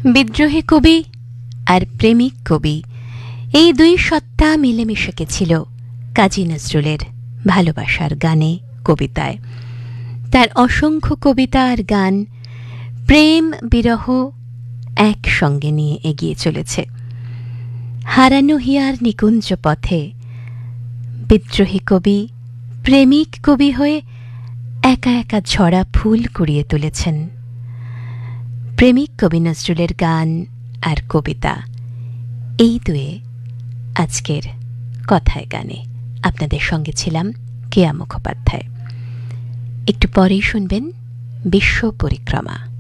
বিদ্রোহী কবি আর প্রেমিক কবি এই দুই সত্তা মিলেমিশে গেছিল কাজী নজরুলের ভালোবাসার গানে, কবিতায়। তার অসংখ্য কবিতা আর গান প্রেম বিরহ একসঙ্গে নিয়ে এগিয়ে চলেছে। হারানো হিয়ার নিকুঞ্জ পথে বিদ্রোহী কবি প্রেমিক কবি হয়ে একা একা ঝরা ফুল কুড়িয়ে তুলেছেন। প্রেমিক কবি নজরুলের গান আর কবিতা, এই দুয়ে আজকের কথায় গানে আপনাদের সঙ্গে ছিলাম কেয়া মুখোপাধ্যায়। একটু পরেই শুনবেন বিশ্ব পরিক্রমা।